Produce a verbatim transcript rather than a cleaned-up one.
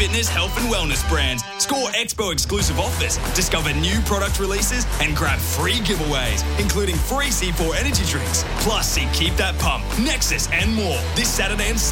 fitness, health and wellness brands. Score Expo exclusive offers, discover new product releases and grab free giveaways, including free C four energy drinks. Plus, see Keep That Pump, Nexus and more this Saturday and Sunday.